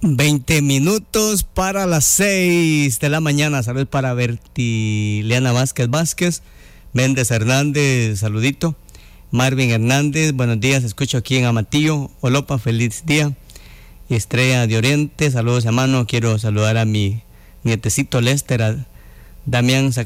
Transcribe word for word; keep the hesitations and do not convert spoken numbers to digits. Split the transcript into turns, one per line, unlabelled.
veinte minutos para las seis de la mañana. Saludos para Bertiliana Vázquez Vázquez, Méndez Hernández, saludito. Marvin Hernández, buenos días, escucho aquí en Amatillo. Olopa, feliz día. Estrella de Oriente, saludos hermano. Quiero saludar a mi nietecito Lester, a Damián